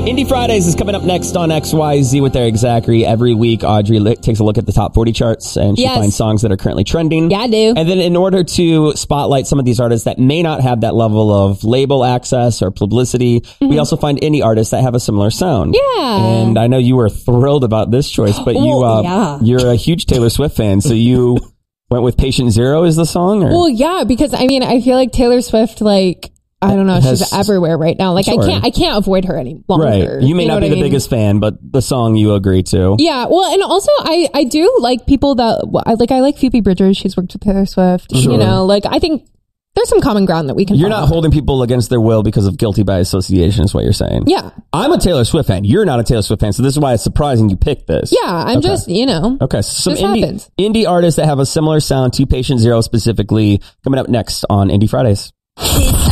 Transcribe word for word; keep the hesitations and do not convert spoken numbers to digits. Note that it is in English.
Indie Fridays is coming up next on X Y Z with Eric Zachary. Every week, Audrey li- takes a look at the top forty charts and she Yes. finds songs that are currently trending. Yeah, I do. And then in order to spotlight some of these artists that may not have that level of label access or publicity, mm-hmm. we also find indie artists that have a similar sound. Yeah. And I know you were thrilled about this choice, but you, Well, uh, yeah. you're a huge Taylor Swift fan, so you went with Patient Zero is the song? Or? Well, yeah, because I mean, I feel like Taylor Swift, like, I don't know, Has- she's everywhere right now. Like, Sure. I can't, I can't avoid her any longer. Right. You may know not what be I the mean? biggest fan, but the song you agree to. Yeah. Well, and also I, I do like people that, I like, I like Phoebe Bridgers. She's worked with Taylor Swift. Sure. You know, like, I think there's some common ground that we can You're follow. not holding people against their will because of guilty by association is what you're saying. Yeah. I'm a Taylor Swift fan. You're not a Taylor Swift fan, so this is why it's surprising you picked this. Yeah. I'm Okay. just, you know. Okay, so some This indie, happens. indie artists that have a similar sound to Patient Zero specifically coming up next on Indie Fridays.